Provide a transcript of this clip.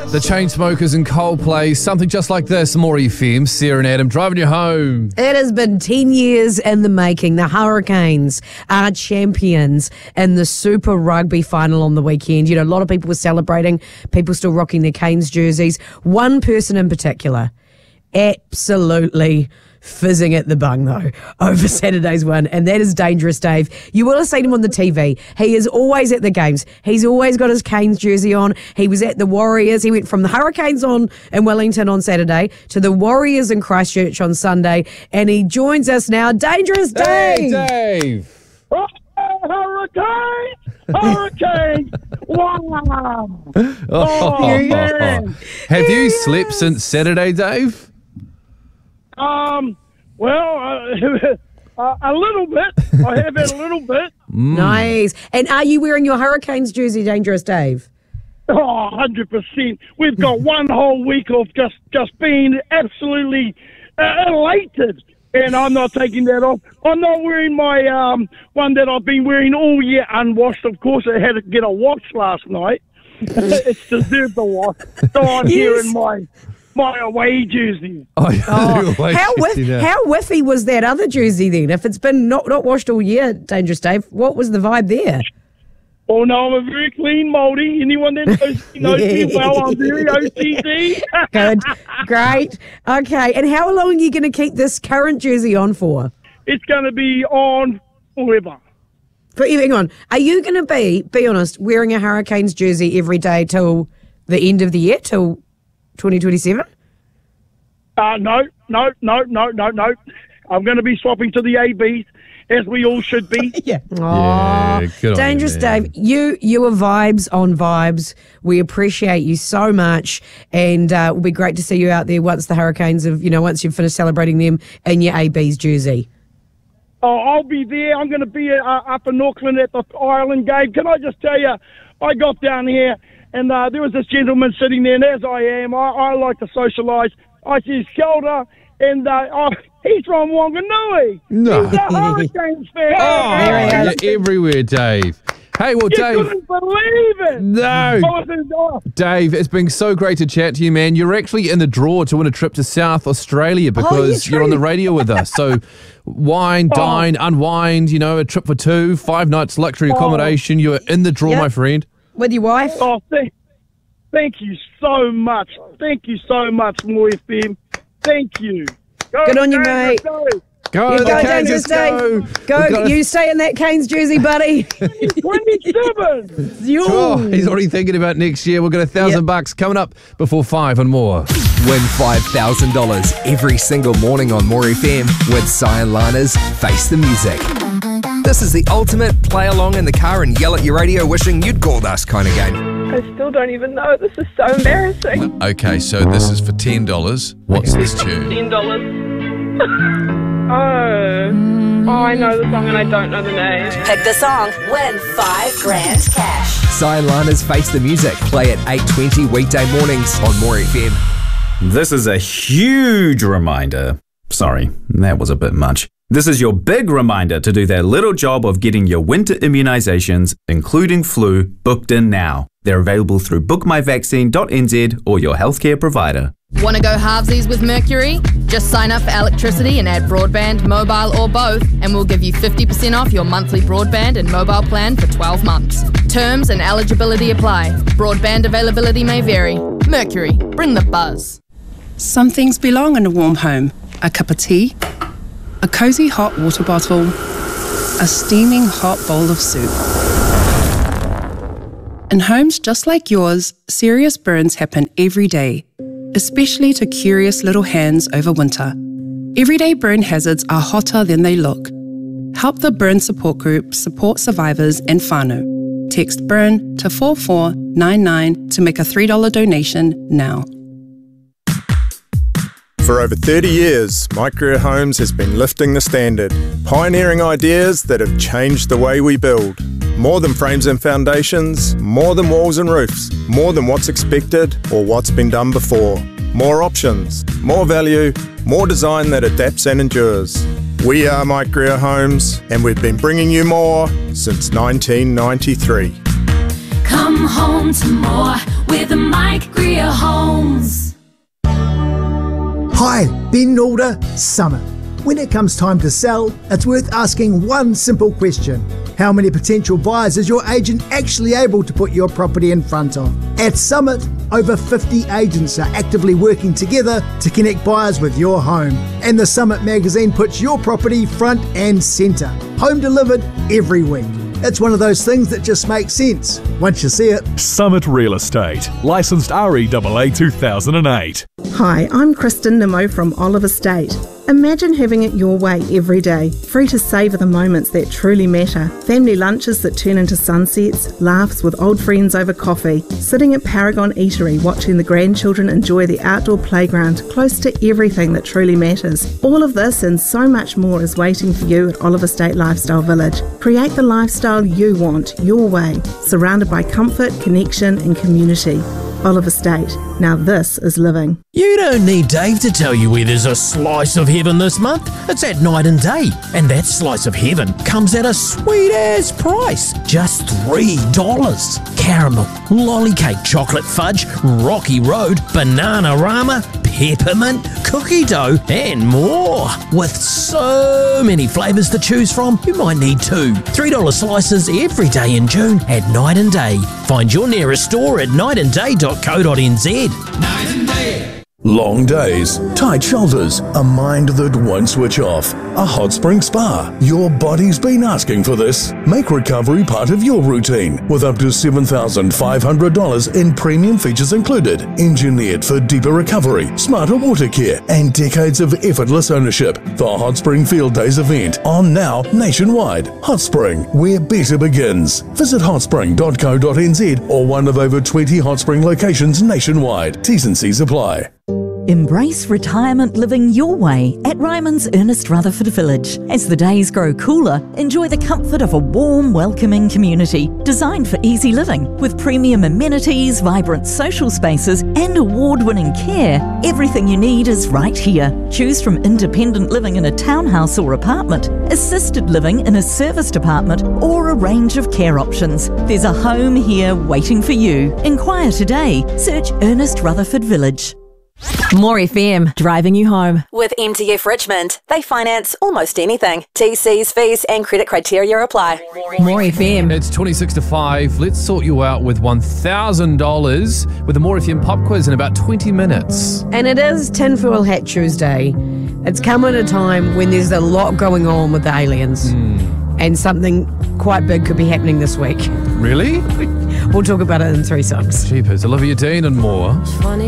The Chainsmokers and Coldplay, something just like this. More FM, Sarah and Adam driving you home. It has been 10 years in the making. The Hurricanes are champions in the Super Rugby final on the weekend. You know, a lot of people were celebrating, people still rocking their Canes jerseys. One person in particular, absolutely fizzing at the bung, though, over Saturday's one, and that is Dangerous Dave. You will have seen him on the TV. He is always at the games. He's always got his Canes jersey on. He was at the Warriors. He went from the Hurricanes on in Wellington on Saturday to the Warriors in Christchurch on Sunday, and he joins us now. Dangerous Dave! Hey, Dave! Oh, Hurricanes! Wow! Oh, man! Have you slept since Saturday, Dave? Well, a little bit. I have had a little bit. Nice. And are you wearing your Hurricanes jersey, Dangerous Dave? Oh, 100%. We've got one whole week of just being absolutely elated. And I'm not taking that off. I'm not wearing my one that I've been wearing all year unwashed. Of course, I had to get a wash last night. It's deserved the wash. So I'm here in my away jersey. How whiffy was that other jersey then? If it's been not washed all year, Dangerous Dave, what was the vibe there? Oh no, I'm a very clean Māori. Anyone that knows me well, I'm very OCD. Good, great. Okay, and how long are you going to keep this current jersey on for? It's going to be on forever. Hang on, are you going to be honest, wearing a Hurricanes jersey every day till the end of the year, till 2027? No. I'm going to be swapping to the ABs, as we all should be. Yeah. Yeah, good on Dangerous you, man. Dave, you are vibes on vibes. We appreciate you so much, and it will be great to see you out there once the Hurricanes once you've finished celebrating them in your ABs jersey. Oh, I'll be there. I'm going to be up in Auckland at the Ireland game. Can I just tell you, I got down here, and there was this gentleman sitting there, and as I am, I like to socialise. I see his shoulder, and he's from Wanganui. No. He's a Hurricanes fan. Oh, you're everywhere, Dave. Hey, well, You Dave. couldn't believe it. No. Dave, it's been so great to chat to you, man. You're actually in the draw to win a trip to South Australia because you're on the radio with us. So wine, dine, unwind, a trip for two, 5 nights luxury accommodation. You're in the draw, my friend. With your wife? Oh, thank you so much. Thank you so much, More FM. Thank you. Good on you, mate. Go, Dangerous Dave. Go. You stay in that Canes jersey, buddy. 27. He's already thinking about next year. We've got $1,000 coming up before 5 and more. Win $5,000 every single morning on More FM with Cyan Lana's Face the Music. This is the ultimate play along in the car and yell at your radio wishing you'd called us kind of game. I still don't even know. This is so embarrassing. Okay, so this is for $10. What's this tune? $10. Oh, I know the song and I don't know the name. Pick the song, win $5,000 cash. Cyan Lana's Face the Music. Play at 8:20 weekday mornings on More FM. This is a huge reminder. Sorry, that was a bit much. This is your big reminder to do that little job of getting your winter immunisations, including flu, booked in now. They're available through bookmyvaccine.nz or your healthcare provider. Want to go halvesies with Mercury? Just sign up for electricity and add broadband, mobile or both, and we'll give you 50% off your monthly broadband and mobile plan for 12 months. Terms and eligibility apply. Broadband availability may vary. Mercury, bring the buzz. Some things belong in a warm home. A cup of tea, a cosy hot water bottle, a steaming hot bowl of soup. In homes just like yours, serious burns happen every day, especially to curious little hands over winter. Everyday burn hazards are hotter than they look. Help the Burn Support Group support survivors and whānau. Text BURN to 4499 to make a $3 donation now. For over 30 years, My Career Homes has been lifting the standard, pioneering ideas that have changed the way we build. More than frames and foundations, more than walls and roofs, more than what's expected or what's been done before. More options, more value, more design that adapts and endures. We are My Career Homes, and we've been bringing you more since 1993. Come home to more with a My Career Home. Hi, Ben Nalder, Summit. When it comes time to sell, it's worth asking one simple question. How many potential buyers is your agent actually able to put your property in front of? At Summit, over 50 agents are actively working together to connect buyers with your home. And the Summit magazine puts your property front and centre. Home delivered every week. It's one of those things that just makes sense once you see it. Summit Real Estate, licensed REAA 2008. Hi, I'm Kristen Nimmo from Oliver State. Imagine having it your way every day, free to savour the moments that truly matter. Family lunches that turn into sunsets, laughs with old friends over coffee, sitting at Paragon Eatery watching the grandchildren enjoy the outdoor playground close to everything that truly matters. All of this and so much more is waiting for you at Oliver State Lifestyle Village. Create the lifestyle you want, your way, surrounded by comfort, connection and community. Oliver State. Now this is living. You don't need Dave to tell you where there's a slice of heaven this month. It's at Night and Day. And that slice of heaven comes at a sweet-ass price. Just $3. Caramel, lolly cake, chocolate fudge, Rocky Road, Bananarama, peppermint, cookie dough, and more. With so many flavours to choose from, you might need two. $3 slices every day in June at Night and Day. Find your nearest store at nightandday.co.nz. Night and Day. Long days, tight shoulders, a mind that won't switch off. A hot spring spa. Your body's been asking for this. Make recovery part of your routine with up to $7,500 in premium features included. Engineered for deeper recovery, smarter water care, and decades of effortless ownership. The Hot Spring Field Days event on now nationwide. Hot Spring, where better begins. Visit hotspring.co.nz or one of over 20 Hot Spring locations nationwide. T's and C's apply. Embrace retirement living your way at Ryman's Ernest Rutherford Village. As the days grow cooler, enjoy the comfort of a warm, welcoming community designed for easy living. With premium amenities, vibrant social spaces, and award-winning care, everything you need is right here. Choose from independent living in a townhouse or apartment, assisted living in a serviced apartment, or a range of care options. There's a home here waiting for you. Inquire today. Search Ernest Rutherford Village. More FM, driving you home. With MTF Richmond, they finance almost anything. TCs, fees and credit criteria apply. More FM. It's 26 to 5. Let's sort you out with $1,000 with a More FM pop quiz in about 20 minutes. And it is Tinfoil Hat Tuesday. It's come at a time when there's a lot going on with the aliens. And something quite big could be happening this week. Really? We'll talk about it in 3 songs. Jeepers, Olivia Dean and more. Funny.